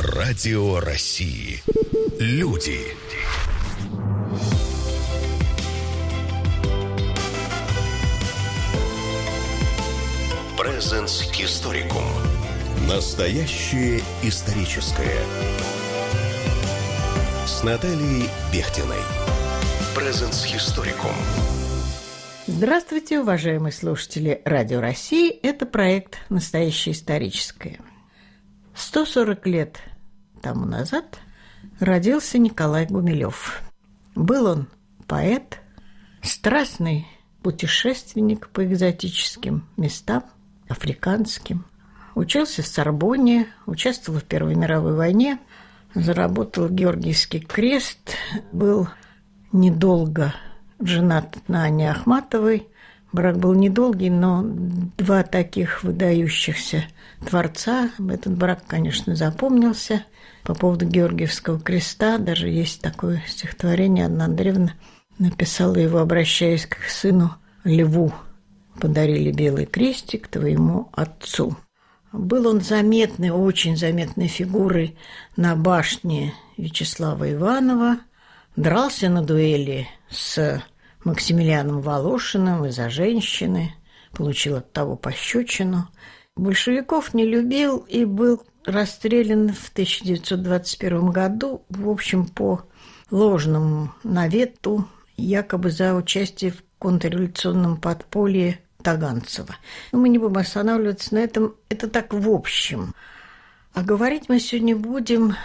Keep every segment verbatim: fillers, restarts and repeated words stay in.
Радио России. Люди. Presens Historicum. Настоящее историческое. С Натальей Бехтиной. Presens Historicum. Здравствуйте, уважаемые слушатели Радио России. Это проект «Настоящее историческое». сто сорок лет тому назад родился Николай Гумилёв. Был он поэт, страстный путешественник по экзотическим местам, африканским. Учился в Сорбонне, участвовал в Первой мировой войне, заработал Георгиевский крест, был недолго женат на Анне Ахматовой. Брак был недолгий, но два таких выдающихся творца. Этот брак, конечно, запомнился. По поводу Георгиевского креста даже есть такое стихотворение. Анна Андреевна написала его, обращаясь к сыну Льву. «Подарили белый крестик твоему отцу». Был он заметной, очень заметной фигурой на башне Вячеслава Иванова. Дрался на дуэли с Максимилианом Волошиным из-за женщины, получил от того пощечину. Большевиков не любил и был расстрелян в тысяча девятьсот двадцать первом году, в общем, по ложному навету, якобы за участие в контрреволюционном подполье Таганцева. Но мы не будем останавливаться на этом, это так в общем. А говорить мы сегодня будем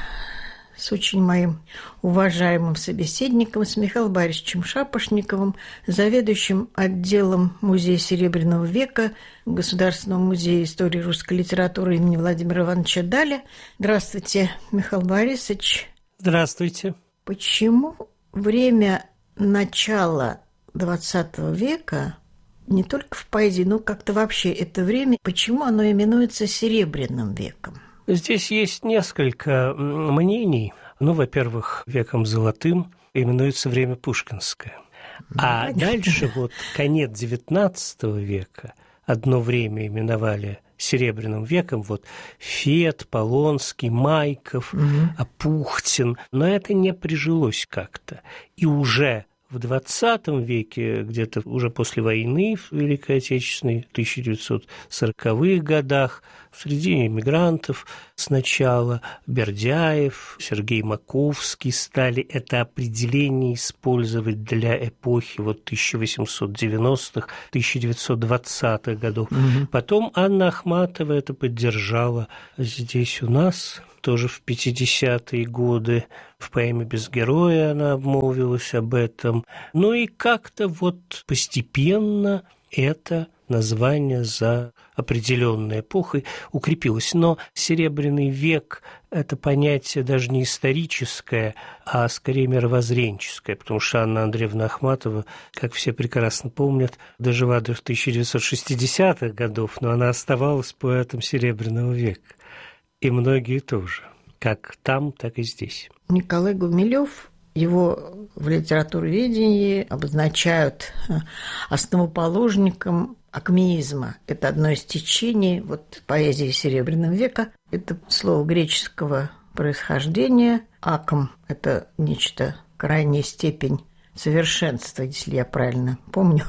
с очень моим уважаемым собеседником, с Михаилом Борисовичем Шапошниковым, заведующим отделом Музея Серебряного века Государственного музея истории русской литературы имени Владимира Ивановича Даля. Здравствуйте, Михаил Борисович. Здравствуйте. Почему время начала двадцатого века, не только в поэзии, но как-то вообще это время, почему оно именуется Серебряным веком? Здесь есть несколько мнений. Ну, во-первых, веком золотым именуется время пушкинское. А Понятно. Дальше вот конец девятнадцатого века одно время именовали Серебряным веком. Вот Фет, Полонский, Майков, угу. Апухтин. Но это не прижилось как-то. И уже в двадцатом веке, где-то уже после войны в Великой Отечественной, в тысяча девятьсот сороковых годах, среди эмигрантов сначала Бердяев, Сергей Маковский стали это определение использовать для эпохи вот тысяча восемьсот девяностых - тысяча девятьсот двадцатых годов. Угу. Потом Анна Ахматова это поддержала здесь у нас. Тоже в пятидесятые годы в поэме «Без героя» она обмолвилась об этом. Ну и как-то вот постепенно это название за определенной эпохой укрепилось. Но Серебряный век – это понятие даже не историческое, а скорее мировоззренческое, потому что Анна Андреевна Ахматова, как все прекрасно помнят, дожила до тысяча девятьсот шестидесятых годов, но она оставалась поэтом Серебряного века. И многие тоже, как там, так и здесь. Николай Гумилёв, его в литературоведении обозначают основоположником акмеизма. Это одно из течений вот, поэзии Серебряного века. Это слово греческого происхождения. Акм – это нечто, крайняя степень совершенства, если я правильно помню.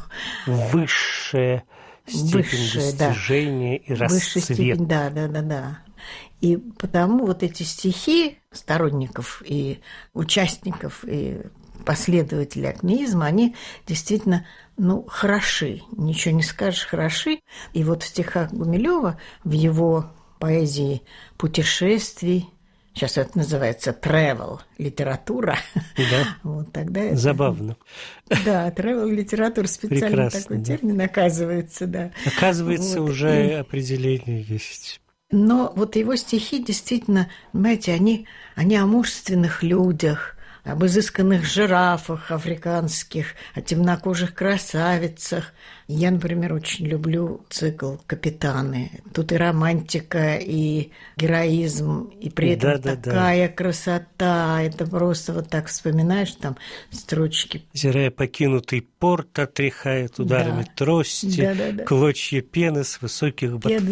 Высшая степень Высшая, достижения да. и расцвета. Высшая степень, да, да, да, да. И потому вот эти стихи сторонников и участников, и последователей акмеизма, они действительно, ну, хороши, ничего не скажешь, хороши. И вот в стихах Гумилёва, в его поэзии путешествий, сейчас это называется travel литература. Да. Вот тогда это... Забавно. Да, travel литература, специально Прекрасно, такой да. термин, оказывается, да. Оказывается, вот. уже И... определение есть. Но вот его стихи действительно, понимаете, они, они о мужественных людях, об изысканных жирафах африканских, о темнокожих красавицах. Я, например, очень люблю цикл «Капитаны». Тут и романтика, и героизм, и при этом да, такая да, да. красота. Это просто вот так вспоминаешь там строчки. Зирая покинутый порт, отряхает ударами да. трости, да, да, да. клочья пены с высоких ботфорд.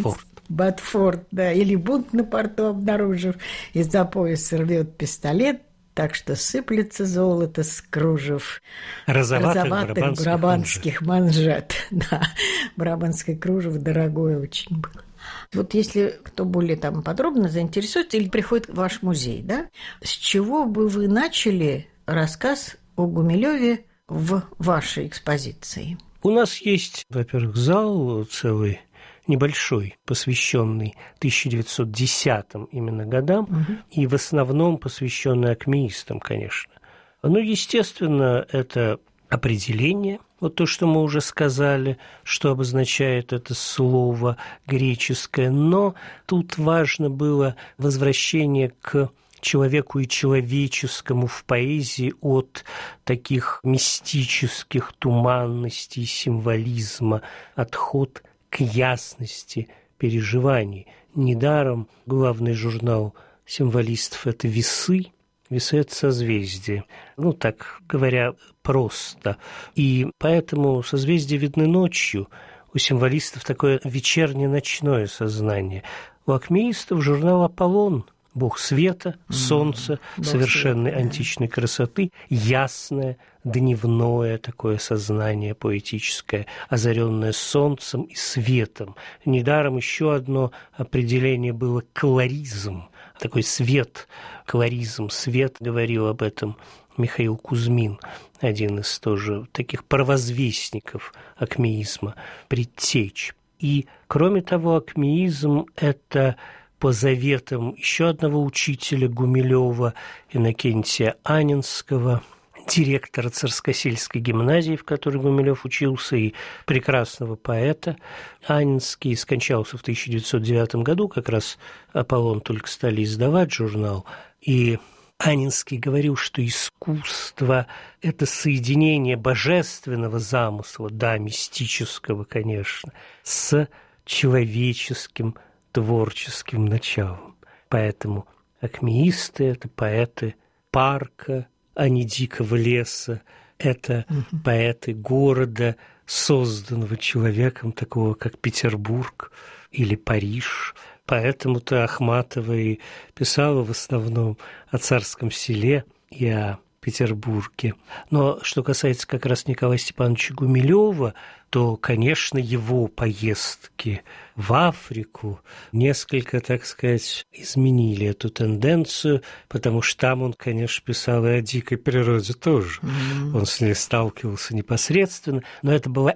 Батфорд, да, или бунт на порту обнаружив, из-за пояса рвет пистолет, так что сыплется золото с кружев розоватых, розоватых брабанских, брабанских манжет. Да, брабанское кружево дорогое очень было. Вот если кто более там подробно заинтересуется или приходит в ваш музей, да, с чего бы вы начали рассказ о Гумилеве в вашей экспозиции? У нас есть, во-первых, зал целый, небольшой, посвященный тысяча девятьсот десятым именно годам, угу. и в основном посвященный акмеистам, конечно. Ну, естественно, это определение, вот то, что мы уже сказали, что обозначает это слово греческое, но тут важно было возвращение к человеку и человеческому в поэзии от таких мистических туманностей, символизма, отход к ясности переживаний. Недаром главный журнал символистов – это «Весы». Весы – это созвездие. Ну, так говоря, просто. И поэтому созвездия видны ночью. У символистов такое вечерне-ночное сознание. У акмеистов журнал «Аполлон». Бог света, солнца, mm-hmm. совершенной света, античной красоты, ясное, дневное такое сознание поэтическое, озаренное солнцем и светом. Недаром еще одно определение было колоризм, такой свет, колоризм, свет, говорил об этом Михаил Кузьмин, один из тоже таких провозвестников акмеизма, предтеч. И, кроме того, акмеизм – это по заветам еще одного учителя Гумилева, Иннокентия Анинского, директора Царскосельской гимназии, в которой Гумилев учился, и прекрасного поэта. Анинский скончался в тысяча девятьсот девятом году, как раз «Аполлон» только стали издавать журнал, и Анинский говорил, что искусство – это соединение божественного замысла, да, мистического, конечно, с человеческим творческим началом. Поэтому акмеисты – это поэты парка, а не дикого леса. Это угу. поэты города, созданного человеком, такого как Петербург или Париж. Поэтому-то Ахматова и писала в основном о царском селе и о Петербурге. Но что касается как раз Николая Степановича Гумилева, то, конечно, его поездки в Африку несколько, так сказать, изменили эту тенденцию, потому что там он, конечно, писал и о дикой природе тоже. Mm-hmm. Он с ней сталкивался непосредственно, но это была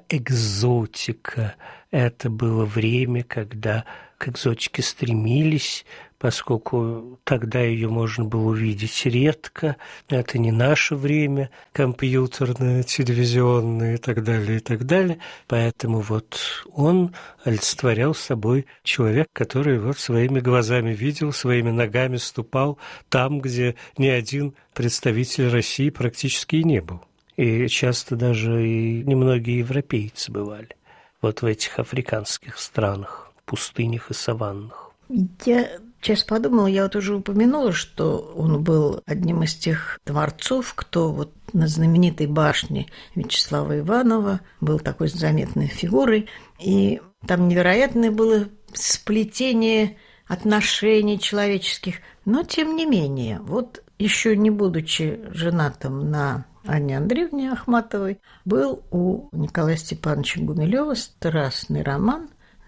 экзотика. Это было время, когда к экзотике стремились, поскольку тогда ее можно было увидеть редко. Это не наше время, компьютерное, телевизионное и так далее, и так далее. Поэтому вот он олицетворял собой человек, который вот своими глазами видел, своими ногами ступал там, где ни один представитель России практически и не был. И часто даже и немногие европейцы бывали вот в этих африканских странах, пустынях и саваннах. Я сейчас подумала, я вот уже упомянула, что он был одним из тех творцов, кто вот на знаменитой башне Вячеслава Иванова был такой заметной фигурой, и там невероятное было сплетение отношений человеческих, но тем не менее, вот еще не будучи женатым на Анне Андреевне Ахматовой, был у Николая Степановича Гумилева страстный роман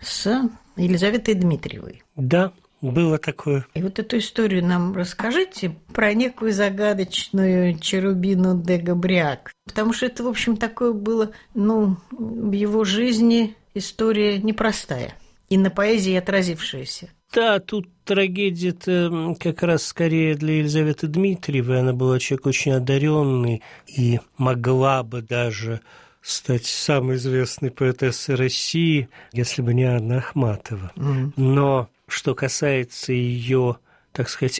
с Елизаветой Дмитриевой. Да, было такое. И вот эту историю нам расскажите про некую загадочную Черубину де Габриак. Потому что это, в общем, такое было, ну, в его жизни история непростая и на поэзии отразившаяся. Да, тут трагедия-то как раз скорее для Елизаветы Дмитриевой. Она была человек очень одаренный и могла бы даже стать самой известной поэтессой России, если бы не Анна Ахматова. Mm-hmm. Но что касается ее, так сказать,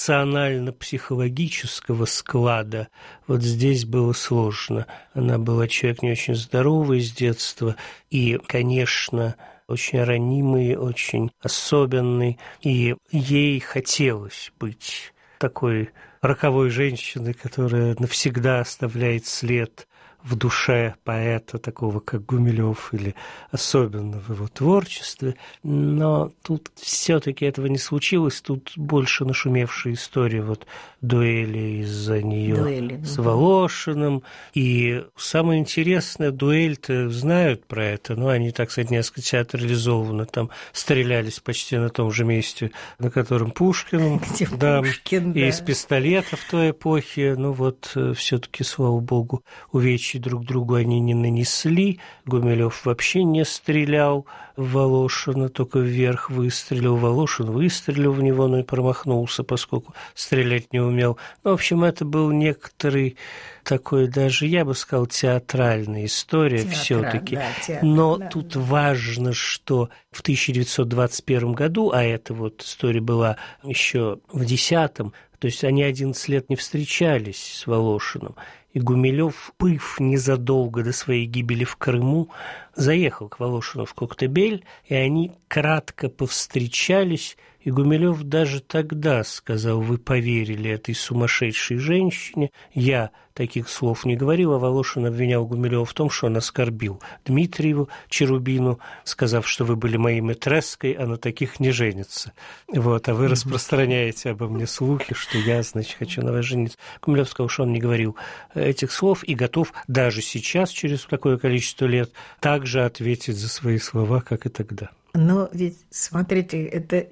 эмоционально-психологического склада, вот здесь было сложно. Она была человек не очень здоровый с детства и, конечно, очень ранимый, очень особенный, и ей хотелось быть такой роковой женщиной, которая навсегда оставляет след в душе поэта, такого как Гумилев, или особенно в его творчестве. Но тут все-таки этого не случилось. Тут больше нашумевшая история вот дуэли из-за нее дуэли, с да. Волошиным. И самое интересное, дуэль-то знают про это, но они, так сказать, несколько театрализованы. Там стрелялись почти на том же месте, на котором Пушкин. Где да, Пушкин, и да. из пистолета в той эпохе. Ну вот, все-таки, слава богу, увечья друг другу они не нанесли. Гумилев вообще не стрелял в Волошина, только вверх выстрелил. Волошин выстрелил в него, но и промахнулся, поскольку стрелять не умел. Ну, в общем, это был некоторый такой, даже, я бы сказал, театральная история Театра, все-таки. Да, театр, но да, тут да. важно, что в тысяча девятьсот двадцать первом году, а эта вот история была еще в десятом, то есть они одиннадцать лет не встречались с Волошиным, и Гумилев, быв незадолго до своей гибели в Крыму, заехал к Волошину в Коктебель, и они кратко повстречались, и Гумилев даже тогда сказал: «Вы поверили этой сумасшедшей женщине». Я таких слов не говорил, а Волошин обвинял Гумилева в том, что он оскорбил Дмитриеву Черубину, сказав, что вы были моей матреской, а на таких не женится. Вот, а вы распространяете обо мне слухи, что я, значит, хочу на вас жениться. Гумилев сказал, что он не говорил этих слов и готов даже сейчас, через такое количество лет, также ответить за свои слова, как и тогда. Но ведь, смотрите, это,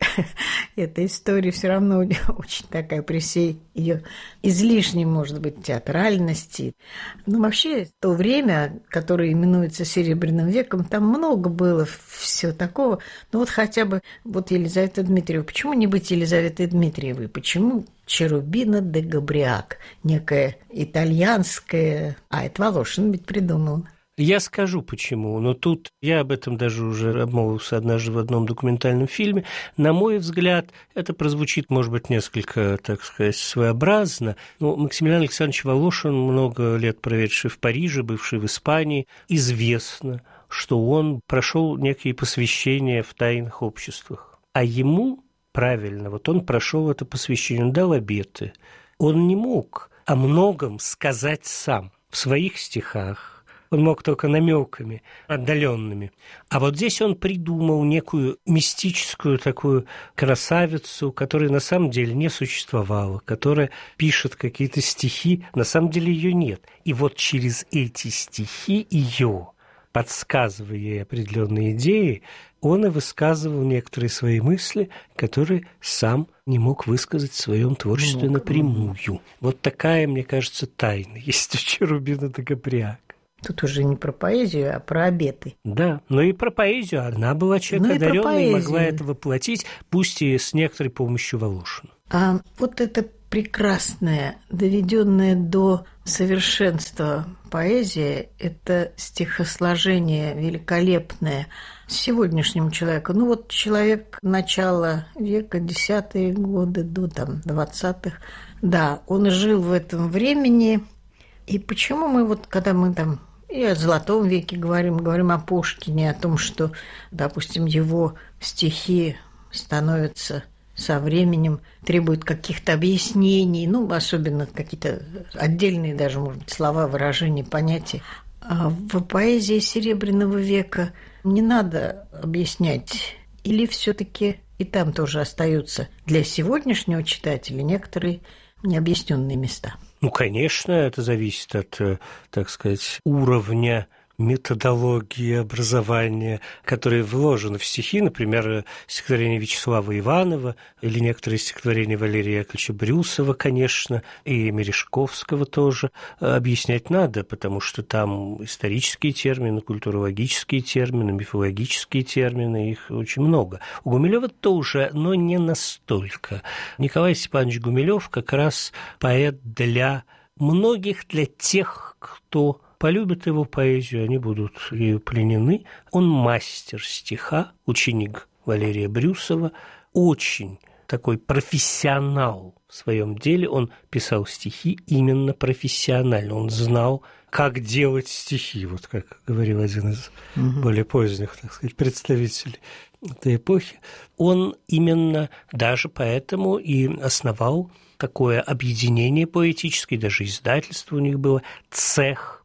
эта история все равно очень такая, при всей ее излишней, может быть, театральности. Ну, вообще, то время, которое именуется Серебряным веком, там много было всего такого. Ну, вот хотя бы вот Елизавета Дмитриева. Почему не быть Елизаветой Дмитриевой? Почему Черубина де Габриак? Некая итальянская... А, это Волошин ведь придумал. Я скажу почему, но тут я об этом даже уже обмолвился однажды в одном документальном фильме. На мой взгляд, это прозвучит, может быть, несколько, так сказать, своеобразно. Но Максимилиан Александрович Волошин, много лет проведший в Париже, бывший в Испании, известно, что он прошел некие посвящения в тайных обществах. А ему, правильно, вот он прошел это посвящение, он дал обеты. Он не мог о многом сказать сам в своих стихах. Он мог только намеками, отдаленными. А вот здесь он придумал некую мистическую такую красавицу, которая на самом деле не существовала, которая пишет какие-то стихи, на самом деле ее нет. И вот через эти стихи ее, подсказывая ей определенные идеи, он и высказывал некоторые свои мысли, которые сам не мог высказать в своем творчестве мог, напрямую. Мог. Вот такая, мне кажется, тайна есть у Черубина де Габриак. Тут уже не про поэзию, а про обеты. Да, но и про поэзию. Она была человек ну одаренный и могла это воплотить, пусть и с некоторой помощью Волошина. А вот это прекрасная, доведенная до совершенства поэзия, это стихосложение великолепное сегодняшнему человеку. Ну вот человек начала века, десятые годы, до там двадцатых, да, он жил в этом времени. И почему мы вот, когда мы там и о Золотом веке говорим, говорим о Пушкине, о том, что, допустим, его стихи становятся со временем, требуют каких-то объяснений, ну, особенно какие-то отдельные даже, может быть, слова, выражения, понятия. А в поэзии Серебряного века не надо объяснять, или все-таки и там тоже остаются для сегодняшнего читателя некоторые необъясненные места. Ну, конечно, это зависит от, так сказать, уровня методологии образования, которые вложены в стихи, например, стихотворение Вячеслава Иванова или некоторые стихотворения Валерия Яковлевича Брюсова, конечно, и Мережковского тоже объяснять надо, потому что там исторические термины, культурологические термины, мифологические термины, их очень много. У Гумилева тоже, но не настолько. Николай Степанович Гумилев как раз поэт для многих, для тех, кто полюбят его поэзию, они будут ею пленены. Он мастер стиха, ученик Валерия Брюсова, очень такой профессионал в своем деле. Он писал стихи именно профессионально. Он знал, как делать стихи, вот как говорил один из угу. более поздних, так сказать, представителей этой эпохи. Он именно даже поэтому и основал такое объединение поэтическое, даже издательство у них было, цех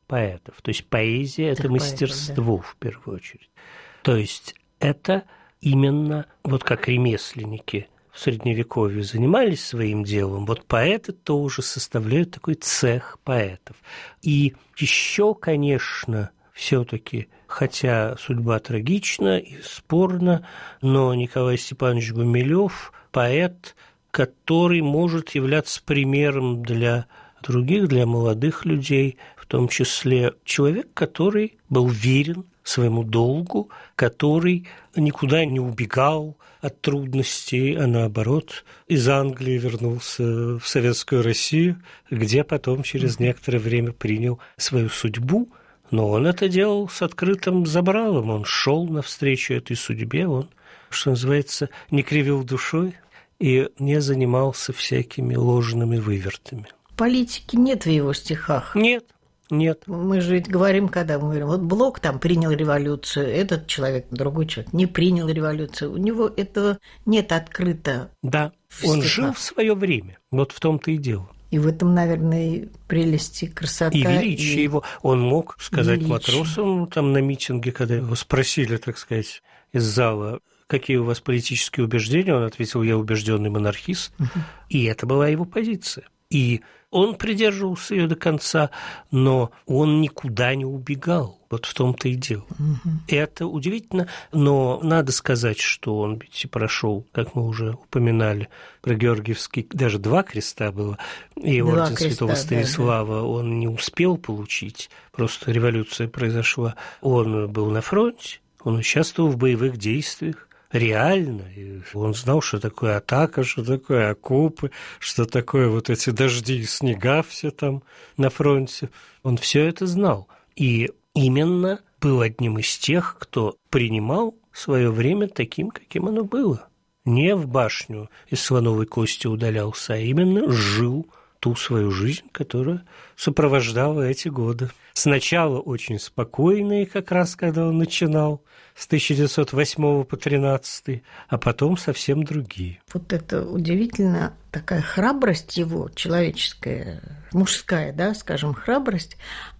поэтов. То есть поэзия – это мастерство, да, в первую очередь. То есть это именно вот как ремесленники в Средневековье занимались своим делом, вот поэты тоже составляют такой цех поэтов. И еще, конечно, все-таки, хотя судьба трагична и спорна, но Николай Степанович Гумилев – поэт, который может являться примером для других, для молодых людей, в том числе человек, который был верен своему долгу, который никуда не убегал от трудностей, а наоборот, из Англии вернулся в Советскую Россию, где потом через некоторое время принял свою судьбу. Но он это делал с открытым забралом, он шел навстречу этой судьбе, он, что называется, не кривил душой и не занимался всякими ложными вывертами. Политики нет в его стихах. Нет. Нет. Мы же ведь говорим, когда мы говорим, вот Блок там принял революцию, этот человек, другой человек не принял революцию. У него этого нет открыто. Да, он жил в свое время. Вот в том-то и дело. И в этом, наверное, прелесть и красота. И величие и... его. Он мог сказать величие. матросам там на митинге, когда его спросили, так сказать, из зала, какие у вас политические убеждения, он ответил, я убежденный монархист. Угу. И это была его позиция. И он придерживался ее до конца, но он никуда не убегал. Вот в том-то и дело. Угу. Это удивительно, но надо сказать, что он ведь и прошел, как мы уже упоминали, про Георгиевский, даже два креста было, и два орден креста, Святого Станислава, да, да. Он не успел получить, просто революция произошла. Он был на фронте, он участвовал в боевых действиях. Реально. И он знал, что такое атака, что такое окопы, что такое вот эти дожди и снега все там на фронте. Он все это знал. И именно был одним из тех, кто принимал свое время таким, каким оно было. Не в башню из слоновой кости удалялся, а именно жил ту свою жизнь, которая сопровождала эти годы. Сначала очень спокойные, как раз когда он начинал, с тысяча девятьсот восьмого по тринадцатый, а потом совсем другие. Вот это удивительно, такая храбрость его, человеческая, мужская, да, скажем, храбрость,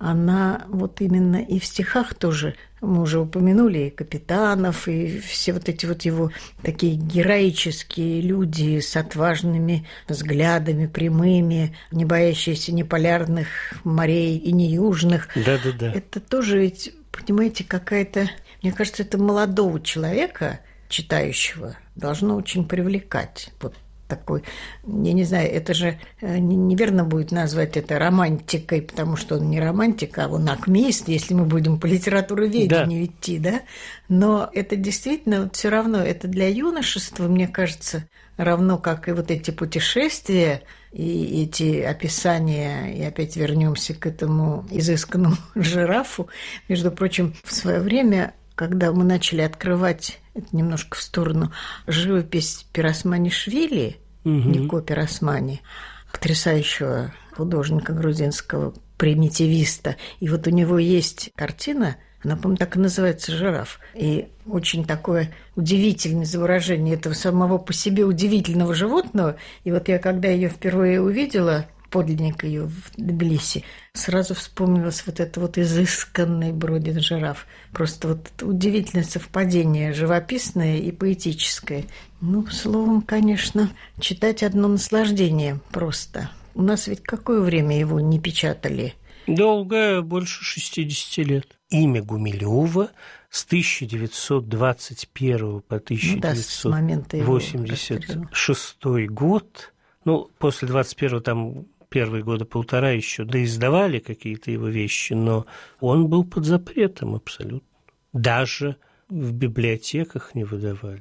она вот именно и в стихах тоже, мы уже упомянули и Капитанов, и все вот эти вот его такие героические люди с отважными взглядами, прямыми, не боящиеся ни полярных морей и ни южных. Да-да-да. Это тоже ведь, понимаете, какая-то... Мне кажется, это молодого человека, читающего, должно очень привлекать. Вот такой, я не знаю, это же неверно будет назвать это романтикой, потому что он не романтик, а он акмеист, если мы будем по литературоведению, да, идти, да. Но это действительно вот все равно, это для юношества, мне кажется, равно как и вот эти путешествия, и эти описания, и опять вернемся к этому изысканному жирафу. Между прочим, в свое время, когда мы начали открывать, это немножко в сторону, живопись Пиросманишвили, угу. Нико Пиросмани, потрясающего художника грузинского, примитивиста, и вот у него есть картина, она, по-моему, так и называется «Жираф». И очень такое удивительное изображение этого самого по себе удивительного животного. И вот я, когда ее впервые увидела, подлинник ее в Тбилиси, сразу вспомнилось вот это вот изысканный Бродин жираф. Просто вот удивительное совпадение, живописное и поэтическое. Ну, словом, конечно, читать одно наслаждение просто. У нас ведь какое время его не печатали? Долгое, больше шестидесяти лет. Имя Гумилёва с тысяча девятьсот двадцать первого по тысяча девятьсот восемьдесят шестой ну, да, год, ну, после двадцать первого там первые года полтора еще доиздавали какие-то его вещи, но он был под запретом абсолютно. Даже в библиотеках не выдавали.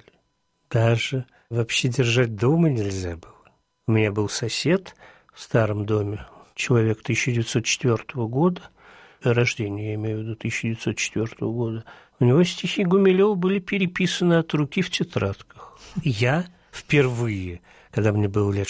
Даже вообще держать дома нельзя было. У меня был сосед в старом доме, человек тысяча девятьсот четвёртого года, рождения, я имею в виду тысяча девятьсот четвёртого года, у него стихи Гумилёва были переписаны от руки в тетрадках. Я впервые, когда мне было лет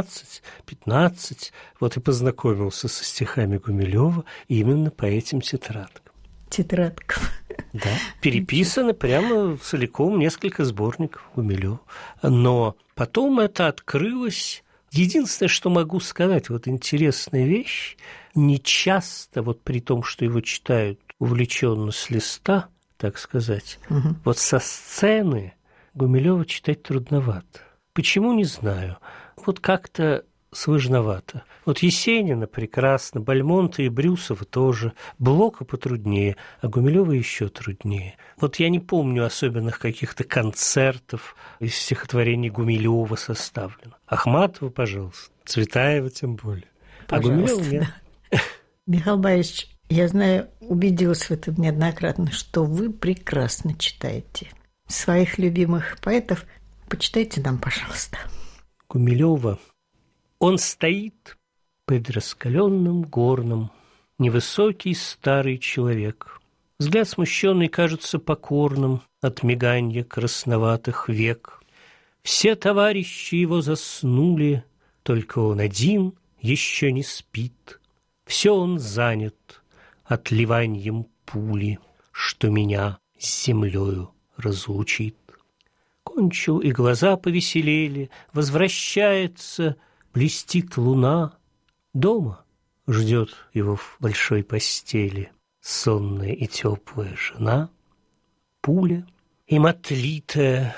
шестнадцать-пятнадцать, вот и познакомился со стихами Гумилёва именно по этим тетрадкам. Тетрадкам. Да, переписаны прямо целиком несколько сборников Гумилёва. Но потом это открылось. Единственное, что могу сказать, вот интересная вещь, не часто, вот при том, что его читают увлеченно с листа, так сказать, угу. вот со сцены Гумилёва читать трудновато. Почему, не знаю. Вот как-то сложновато. Вот Есенина прекрасно, Бальмонта и Брюсова тоже, Блока потруднее, а Гумилёва еще труднее. Вот я не помню особенных каких-то концертов из стихотворений Гумилёва составлено. Ахматова, пожалуйста, Цветаева тем более. Пожалуйста, а Гумилёва нет. Да. Михаил Борисович, я знаю, убедилась в этом неоднократно, что вы прекрасно читаете своих любимых поэтов. Почитайте нам, пожалуйста. Гумилёва. Он стоит под раскаленным горном, невысокий старый человек. Взгляд смущенный кажется покорным от миганья красноватых век. Все товарищи его заснули, только он один еще не спит. Все он занят отливаньем пули, что меня с землею разлучит. Кончил, и глаза повеселели, возвращается, блестит луна. Дома ждет его в большой постели сонная и теплая жена. Пуля им отлитая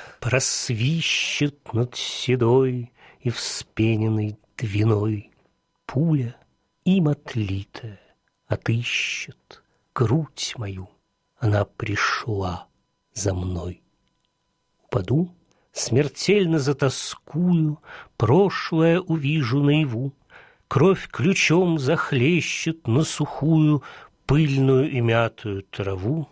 просвищет над седой и вспененной двиной. Пуля им отлитая отыщет грудь мою, она пришла за мной. Упаду, смертельно затоскую, прошлое увижу наяву, кровь ключом захлещет на сухую, пыльную и мятую траву,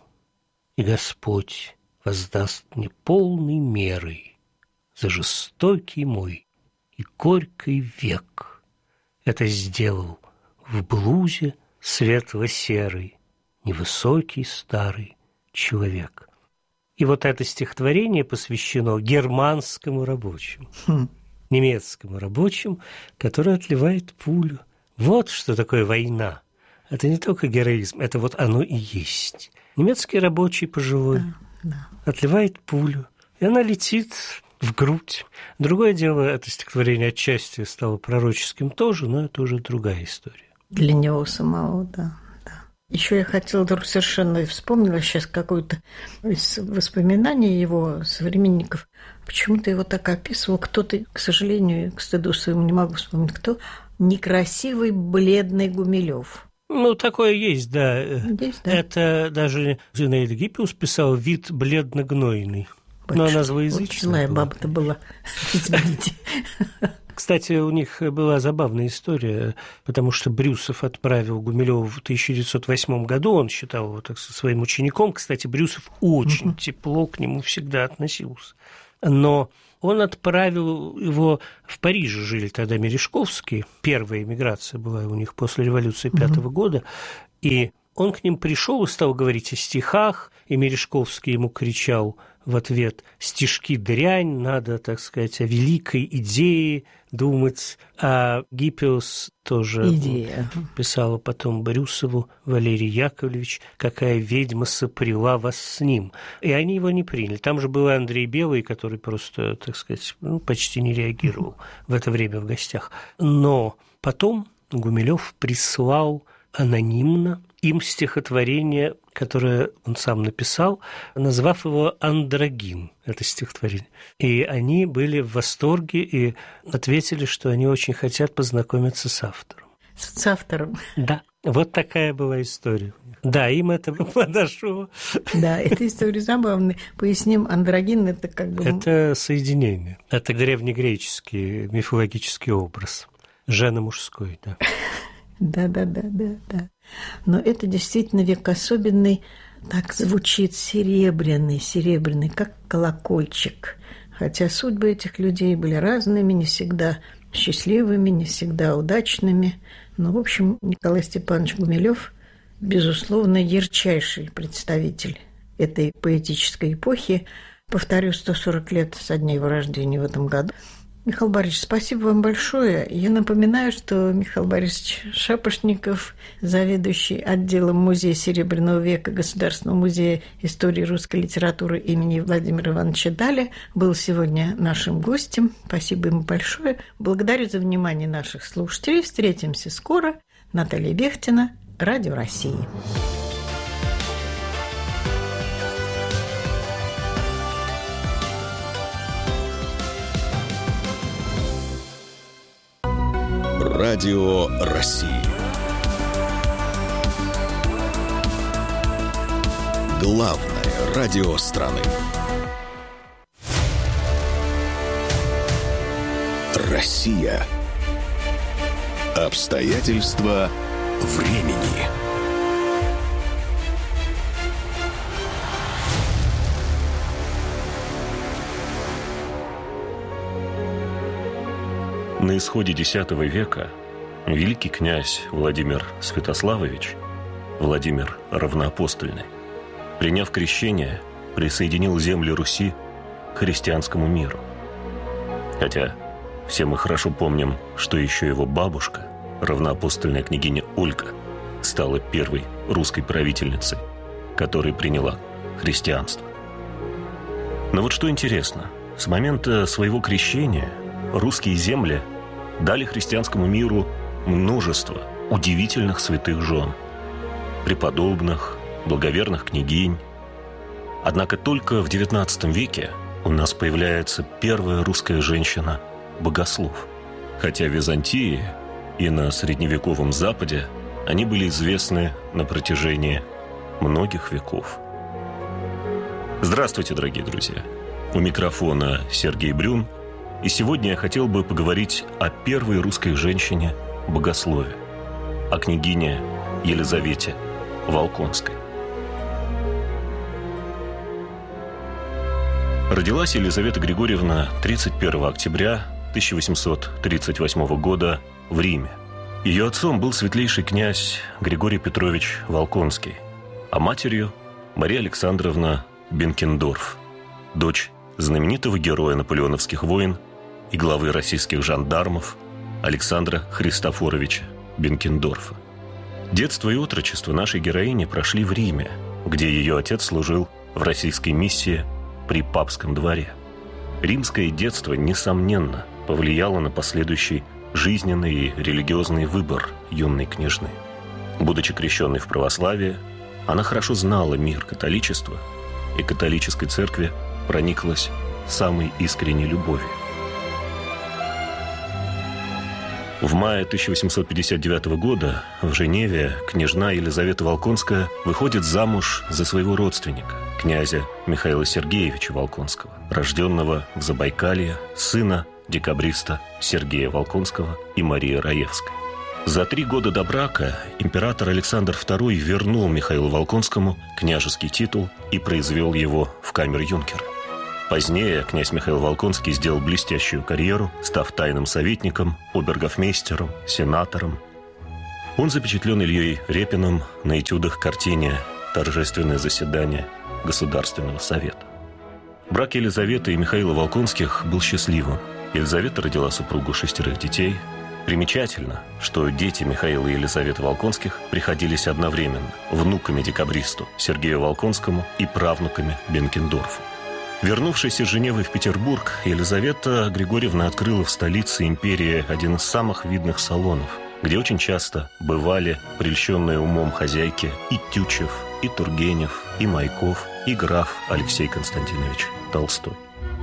и Господь воздаст мне полной мерой за жестокий мой и горький век. Это сделал в блузе светло-серый, невысокий старый человек. И вот это стихотворение посвящено германскому рабочему, хм. немецкому рабочему, который отливает пулю. Вот что такое война. Это не только героизм, это вот оно и есть. Немецкий рабочий пожилой да, да. отливает пулю, и она летит в грудь. Другое дело, это стихотворение отчасти стало пророческим тоже, но это уже другая история. Для него самого, да. Еще я хотела вдруг совершенно вспомнила сейчас какое-то из воспоминаний его современников. Почему-то его так описывал кто-то, к сожалению, к стыду своему не могу вспомнить, кто, некрасивый бледный Гумилёв. Ну, такое есть, да. Есть, да. Это даже Зинаида Гиппиус писала «вид бледно-гнойный». Но она злоязычная. Злая баба-то была, извините. Кстати, у них была забавная история, потому что Брюсов отправил Гумилёва в тысяча девятьсот восьмом году, он считал его так, своим учеником. Кстати, Брюсов очень тепло к нему всегда относился. Но он отправил его в Париже, жили тогда Мережковские, первая эмиграция была у них после революции пятого года, и он к ним пришел и стал говорить о стихах, и Мережковский ему кричал в ответ: «Стишки дрянь, надо, так сказать, о великой идее думать». А Гиппиус тоже Идея. писала потом Брюсову: «Валерий Яковлевич, какая ведьма сопрела вас с ним». И они его не приняли. Там же был Андрей Белый, который просто, так сказать, ну, почти не реагировал в это время в гостях. Но потом Гумилёв прислал анонимно им стихотворение, которое он сам написал, назвав его «Андрогин», это стихотворение. И они были в восторге и ответили, что они очень хотят познакомиться с автором. С автором? Да, вот такая была история. Да, им это подошло. Да, эта история забавная. Поясним, андрогин – это как бы… Это соединение. Это древнегреческий мифологический образ. Жена-мужской, да. Да, да, да, да, да. Но это действительно век особенный, так звучит серебряный, серебряный, как колокольчик. Хотя судьбы этих людей были разными, не всегда счастливыми, не всегда удачными. Но, в общем, Николай Степанович Гумилёв, безусловно, ярчайший представитель этой поэтической эпохи. Повторю, сто сорок лет со дня его рождения в этом году. Михаил Борисович, спасибо вам большое. Я напоминаю, что Михаил Борисович Шапошников, заведующий отделом Музея Серебряного века Государственного музея истории русской литературы имени Владимира Ивановича Даля, был сегодня нашим гостем. Спасибо ему большое. Благодарю за внимание наших слушателей. Встретимся скоро. Наталья Бехтина, Радио России. Радио России. Главное радио страны. Россия. Обстоятельства времени. На исходе X века великий князь Владимир Святославович, Владимир Равноапостольный, приняв крещение, присоединил земли Руси к христианскому миру. Хотя все мы хорошо помним, что еще его бабушка, равноапостольная княгиня Ольга, стала первой русской правительницей, которая приняла христианство. Но вот что интересно, с момента своего крещения русские земли дали христианскому миру множество удивительных святых жен, преподобных, благоверных княгинь. Однако только в девятнадцатом веке у нас появляется первая русская женщина-богослов. Хотя в Византии и на средневековом Западе они были известны на протяжении многих веков. Здравствуйте, дорогие друзья! У микрофона Сергей Брюн, и сегодня я хотел бы поговорить о первой русской женщине-богослове, о княгине Елизавете Волконской. Родилась Елизавета Григорьевна тридцать первого октября тысяча восемьсот тридцать восьмого года в Риме. Ее отцом был светлейший князь Григорий Петрович Волконский, а матерью Мария Александровна Бенкендорф, дочь знаменитого героя наполеоновских войн и главы российских жандармов Александра Христофоровича Бенкендорфа. Детство и отрочество нашей героини прошли в Риме, где ее отец служил в российской миссии при папском дворе. Римское детство, несомненно, повлияло на последующий жизненный и религиозный выбор юной княжны. Будучи крещенной в православие, она хорошо знала мир католичества и католической церкви прониклась самой искренней любовью. В мае тысяча восемьсот пятьдесят девятого года в Женеве княжна Елизавета Волконская выходит замуж за своего родственника, князя Михаила Сергеевича Волконского, рожденного в Забайкалье, сына декабриста Сергея Волконского и Марии Раевской. За три года до брака император Александр второй вернул Михаилу Волконскому княжеский титул и произвел его в камер-юнкера. Позднее князь Михаил Волконский сделал блестящую карьеру, став тайным советником, обергофмейстером, сенатором. Он запечатлен Ильей Репиным на этюдах картине «Торжественное заседание Государственного совета». Брак Елизаветы и Михаила Волконских был счастливым. Елизавета родила супругу шестерых детей. Примечательно, что дети Михаила и Елизаветы Волконских приходились одновременно внуками декабристу Сергею Волконскому и правнуками Бенкендорфу. Вернувшись из Женевы в Петербург, Елизавета Григорьевна открыла в столице империи один из самых видных салонов, где очень часто бывали прельщенные умом хозяйки и Тютчев, и Тургенев, и Майков, и граф Алексей Константинович Толстой.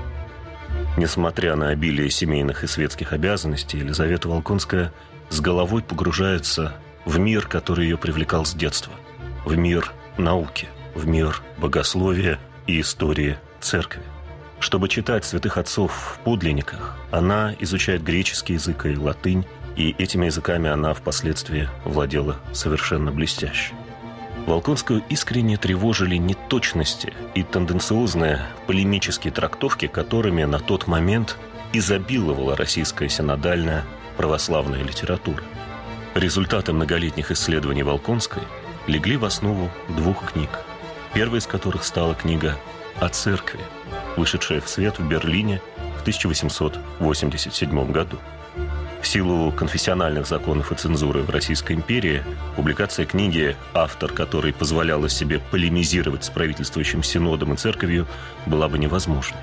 Несмотря на обилие семейных и светских обязанностей, Елизавета Волконская с головой погружается в мир, который ее привлекал с детства, в мир науки, в мир богословия и истории церкви. Чтобы читать святых отцов в подлинниках, она изучает греческий язык и латынь, и этими языками она впоследствии владела совершенно блестяще. Волконскую искренне тревожили неточности и тенденциозные полемические трактовки, которыми на тот момент изобиловала российская синодальная православная литература. Результаты многолетних исследований Волконской легли в основу двух книг, первой из которых стала книга о церкви, вышедшая в свет в Берлине в тысяча восемьсот восемьдесят седьмом году. В силу конфессиональных законов и цензуры в Российской империи публикация книги, автор которой позволяла себе полемизировать с правительствующим синодом и церковью, была бы невозможной.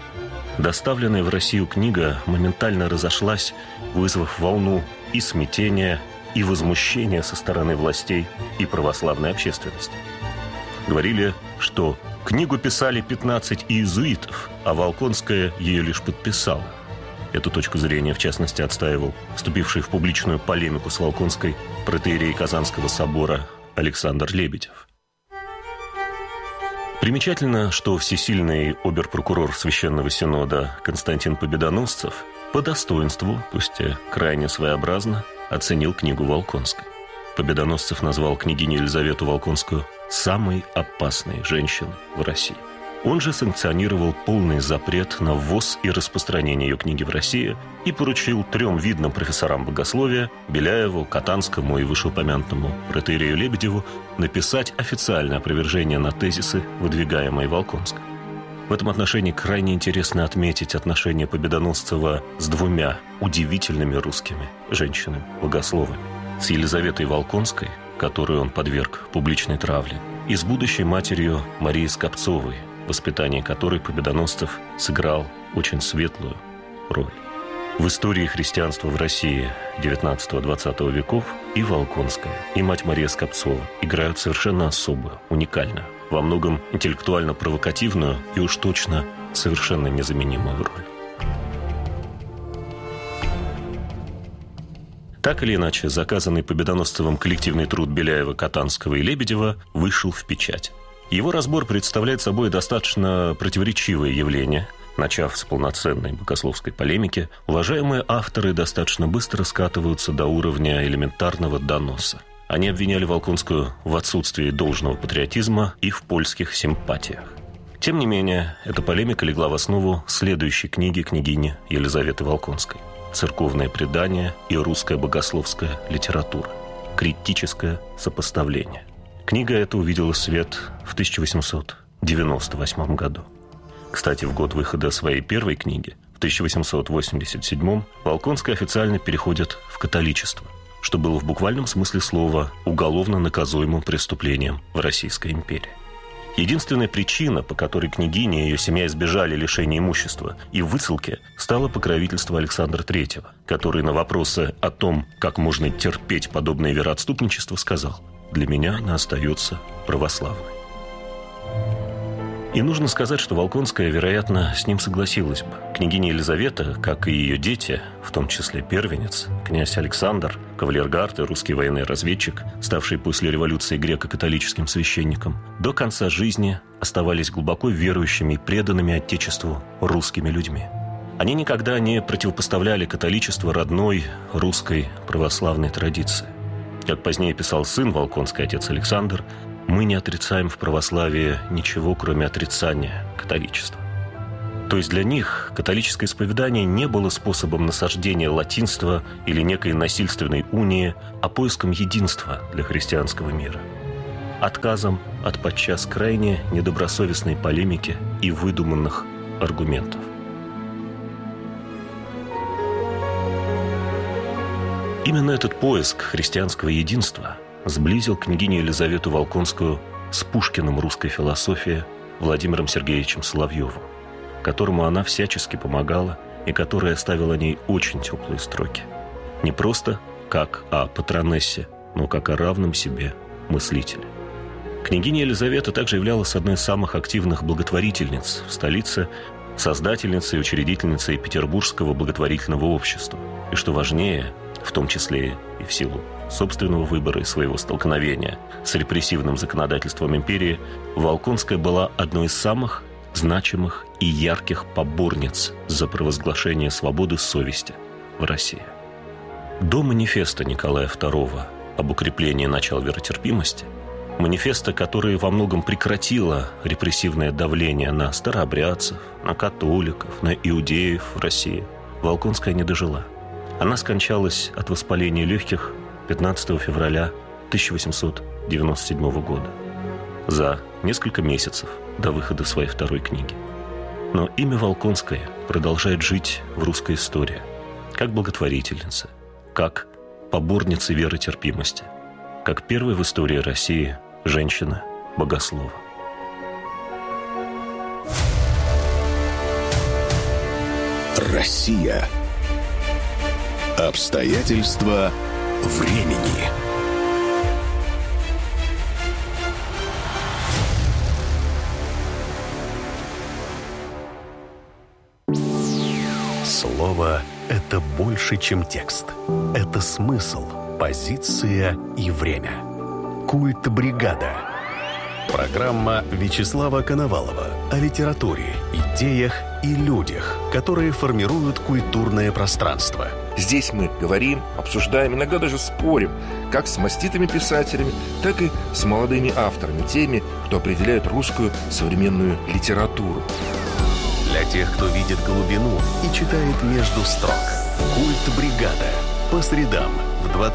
Доставленная в Россию книга моментально разошлась, вызвав волну и смятения, и возмущения со стороны властей и православной общественности. Говорили, что книгу писали пятнадцать иезуитов, а Волконская ее лишь подписала. Эту точку зрения, в частности, отстаивал вступивший в публичную полемику с Волконской протоиерей Казанского собора Александр Лебедев. Примечательно, что всесильный обер-прокурор Священного Синода Константин Победоносцев по достоинству, пусть и крайне своеобразно, оценил книгу Волконской. Победоносцев назвал княгиню Елизавету Волконскую самой опасной женщиной в России. Он же санкционировал полный запрет на ввоз и распространение ее книги в России и поручил трем видным профессорам богословия – Беляеву, Катанскому и вышеупомянутому протоиерею Лебедеву – написать официальное опровержение на тезисы, выдвигаемые Волконской. В этом отношении крайне интересно отметить отношение Победоносцева с двумя удивительными русскими женщинами-богословами. С Елизаветой Волконской, которую он подверг публичной травле, и с будущей матерью Марией Скопцовой, в воспитании которой Победоносцев сыграл очень светлую роль. В истории христианства в России девятнадцатого-двадцатого веков и Волконская, и мать Мария Скопцова играют совершенно особую, уникальную, во многом интеллектуально-провокативную и уж точно совершенно незаменимую роль. Так или иначе, заказанный Победоносцевым коллективный труд Беляева, Катанского и Лебедева вышел в печать. Его разбор представляет собой достаточно противоречивое явление. Начав с полноценной богословской полемики, уважаемые авторы достаточно быстро скатываются до уровня элементарного доноса. Они обвиняли Волконскую в отсутствии должного патриотизма и в польских симпатиях. Тем не менее, эта полемика легла в основу следующей книги княгини Елизаветы Волконской «Церковное предание и русская богословская литература. Критическое сопоставление». Книга эта увидела свет в тысяча восемьсот девяносто восьмом году. Кстати, в год выхода своей первой книги, в тысяча восемьсот восемьдесят седьмом, Волконская официально переходит в католичество, что было в буквальном смысле слова уголовно наказуемым преступлением в Российской империи. Единственная причина, по которой княгиня и ее семья избежали лишения имущества и высылки, стало покровительство Александра Третьего, который на вопросы о том, как можно терпеть подобное вероотступничество, сказал: «Для меня она остается православной». И нужно сказать, что Волконская, вероятно, с ним согласилась бы. Княгиня Елизавета, как и ее дети, в том числе первенец, князь Александр, кавалергард и русский военный разведчик, ставший после революции греко-католическим священником, до конца жизни оставались глубоко верующими и преданными Отечеству русскими людьми. Они никогда не противопоставляли католичество родной русской православной традиции. Как позднее писал сын Волконской, отец Александр, мы не отрицаем в православии ничего, кроме отрицания католичества. То есть для них католическое исповедание не было способом насаждения латинства или некой насильственной унии, а поиском единства для христианского мира. Отказом от подчас крайне недобросовестной полемики и выдуманных аргументов. Именно этот поиск христианского единства сблизил княгиню Елизавету Волконскую с Пушкиным русской философии Владимиром Сергеевичем Соловьевым, которому она всячески помогала и который оставил о ней очень теплые строки. Не просто как о патронессе, но как о равном себе мыслителе. Княгиня Елизавета также являлась одной из самых активных благотворительниц в столице, создательницей и учредительницей Петербургского благотворительного общества. И что важнее, в том числе и в силу собственного выбора и своего столкновения с репрессивным законодательством империи, Волконская была одной из самых значимых и ярких поборниц за провозглашение свободы совести в России. До манифеста Николая второго об укреплении начала веротерпимости, манифеста, который во многом прекратило репрессивное давление на старообрядцев, на католиков, на иудеев в России, Волконская не дожила. Она скончалась от воспаления легких пятнадцатого февраля тысяча восемьсот девяносто седьмого года, за несколько месяцев до выхода своей второй книги. Но имя Волконская продолжает жить в русской истории, как благотворительница, как поборница веротерпимости, как первая в истории России женщина-богослова. Россия. Обстоятельства времени. Слово – это больше, чем текст. Это смысл, позиция и время. Культ бригада. Программа Вячеслава Коновалова о литературе, идеях и людях, которые формируют культурное пространство. Здесь мы говорим, обсуждаем, иногда даже спорим, как с маститыми писателями, так и с молодыми авторами, теми, кто определяет русскую современную литературу. Для тех, кто видит глубину и читает между строк. Культ бригада. По средам в двадцать